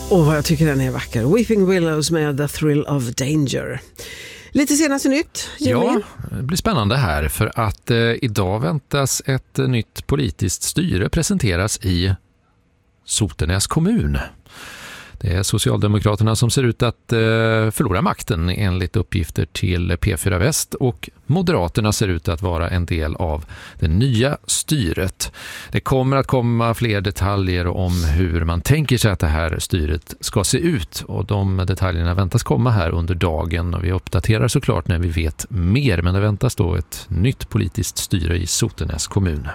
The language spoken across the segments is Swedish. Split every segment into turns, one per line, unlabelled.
Och vad jag tycker den är vacker. Weeping Willows med The Thrill of Danger. Lite senaste nytt, Jimmy.
Ja, det blir spännande här för att idag väntas ett nytt politiskt styre presenteras i Sotenäs kommun. Det är Socialdemokraterna som ser ut att förlora makten enligt uppgifter till P4 Väst, och Moderaterna ser ut att vara en del av det nya styret. Det kommer att komma fler detaljer om hur man tänker sig att det här styret ska se ut, och de detaljerna väntas komma här under dagen, och vi uppdaterar såklart när vi vet mer, men det väntas då ett nytt politiskt styre i Sotenäs kommun.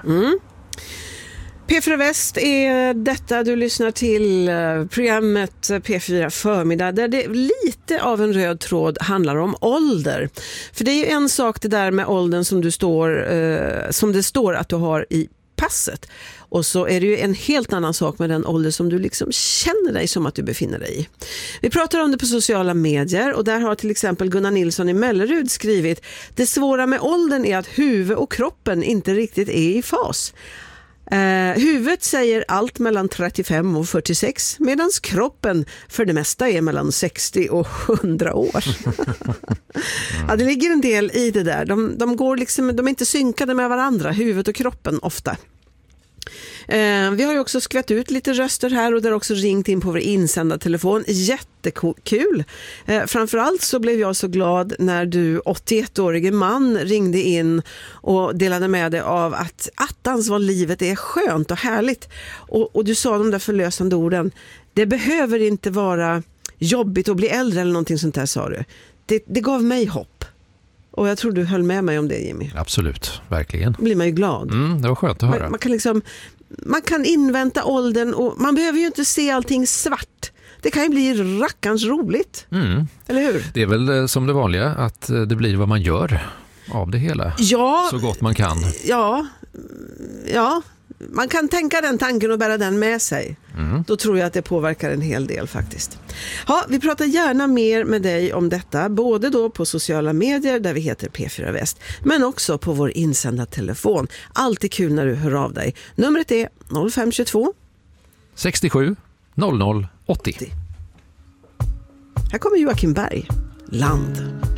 P4 Väst är detta du lyssnar till, programmet P4 förmiddag, där det lite av en röd tråd handlar om ålder. För det är ju en sak det där med åldern som det står att du har i passet. Och så är det ju en helt annan sak med den ålder som du liksom känner dig som att du befinner dig i. Vi pratar om det på sociala medier, och där har till exempel Gunnar Nilsson i Mellerud skrivit: det svåra med åldern är att huvud och kroppen inte riktigt är i fas. Huvudet säger allt mellan 35 och 46, medan kroppen för det mesta är mellan 60 och 100 år. Ja, det ligger en del i det där. De går liksom, de är inte synkade med varandra, huvudet och kroppen ofta. Vi har ju också skvätt ut lite röster här, och där också ringt in på vår insända telefon. Jättekul. Framförallt så blev jag så glad när du, 81-årige man, ringde in och delade med dig av att attans vad livet är skönt och härligt. Och du sa de där förlösande orden: det behöver inte vara jobbigt att bli äldre eller någonting sånt där, sa du. Det gav mig hopp. Och jag tror du höll med mig om det, Jimmy.
Absolut, verkligen.
Då blir man ju glad.
Det var skönt att höra.
Man kan invänta åldern, och man behöver ju inte se allting svart. Det kan ju bli rackarns roligt. Eller hur?
Det är väl som det vanliga, att det blir vad man gör av det hela.
Ja.
Så gott man kan.
Ja. Man kan tänka den tanken och bära den med sig. Då tror jag att det påverkar en hel del faktiskt. Ja, vi pratar gärna mer med dig om detta, både då på sociala medier där vi heter P4 Väst, men också på vår insända telefon. Alltid kul när du hör av dig. Numret är 0522
67 00 80.
Här kommer Joakim Berg, Land.